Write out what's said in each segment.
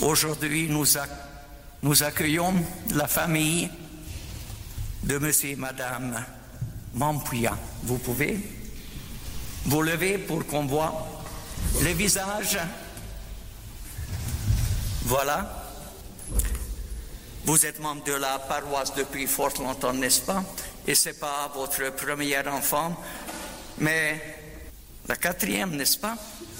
Aujourd'hui, nous accueillons la famille de monsieur et madame Mampuya. Vous pouvez vous lever pour qu'on voit les visages. Voilà. Vous êtes membre de la paroisse depuis fort longtemps, n'est-ce pas? Et ce n'est pas votre premier enfant, mais la quatrième, n'est-ce pas?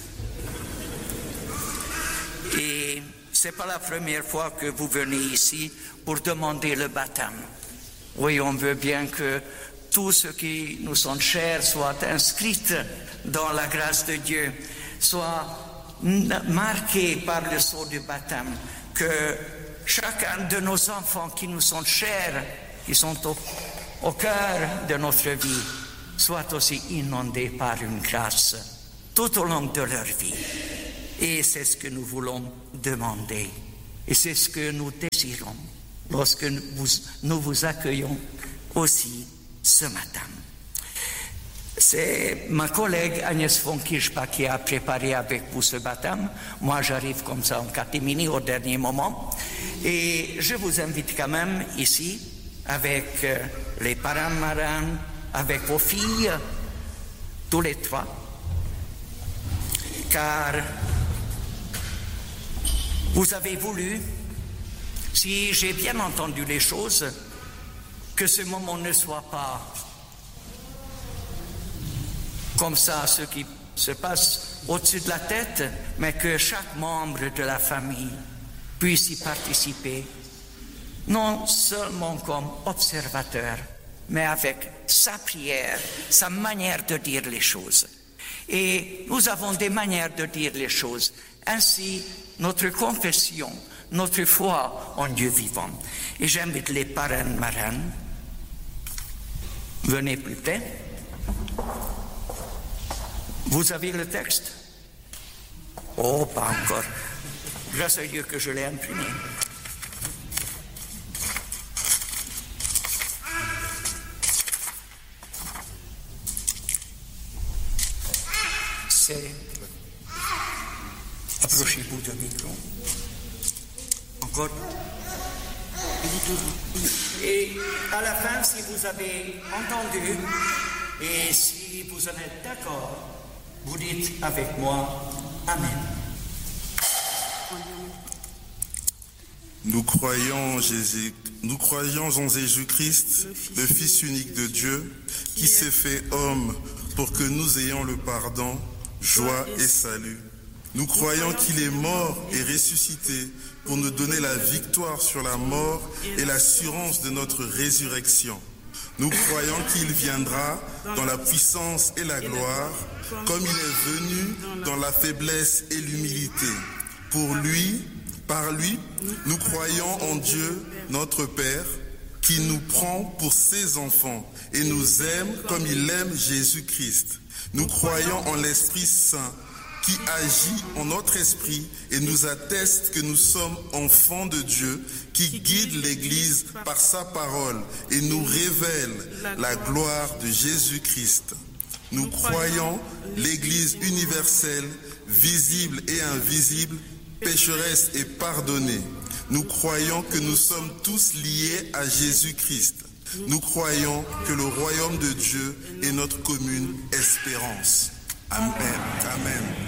Et ce n'est pas la première fois que vous venez ici pour demander le baptême. Oui, on veut bien que tous ceux qui nous sont chers soient inscrits dans la grâce de Dieu, soient marqués par le sceau du baptême, que chacun de nos enfants qui nous sont chers, qui sont au cœur de notre vie, soit aussi inondés par une grâce tout au long de leur vie. Et c'est ce que nous voulons demander. Et c'est ce que nous désirons lorsque nous vous accueillons aussi ce matin. C'est ma collègue Agnès von Kirchbach qui a préparé avec vous ce baptême. Moi, j'arrive comme ça en catémini au dernier moment. Et je vous invite quand même ici, avec les parents marins, avec vos filles, tous les trois, car vous avez voulu, si j'ai bien entendu les choses, que ce moment ne soit pas comme ça, ce qui se passe au-dessus de la tête, mais que chaque membre de la famille puisse y participer, non seulement comme observateur, mais avec sa prière, sa manière de dire les choses. Et nous avons des manières de dire les choses. Ainsi, notre confession, notre foi en Dieu vivant. Et j'invite les parrains marraines. Venez plus près. Vous avez le texte? Oh, pas encore. Grâce à Dieu que je l'ai imprimé. C'est... Approchez-vous du micro. Encore. Et à la fin, si vous avez entendu et si vous en êtes d'accord, vous dites avec moi Amen. Nous croyons en Jésus-Christ, le Fils unique de Dieu, qui s'est fait homme pour que nous ayons le pardon, joie et salut. Nous croyons qu'il est mort et ressuscité pour nous donner la victoire sur la mort et l'assurance de notre résurrection. Nous croyons qu'il viendra dans la puissance et la gloire, comme il est venu dans la faiblesse et l'humilité. Pour lui, par lui, nous croyons en Dieu, notre Père, qui nous prend pour ses enfants et nous aime comme il aime Jésus-Christ. Nous croyons en l'Esprit Saint, qui agit en notre esprit et nous atteste que nous sommes enfants de Dieu, qui guide l'Église par sa parole et nous révèle la gloire de Jésus-Christ. Nous croyons l'Église universelle, visible et invisible, pécheresse et pardonnée. Nous croyons que nous sommes tous liés à Jésus-Christ. Nous croyons que le royaume de Dieu est notre commune espérance. Amen. Amen.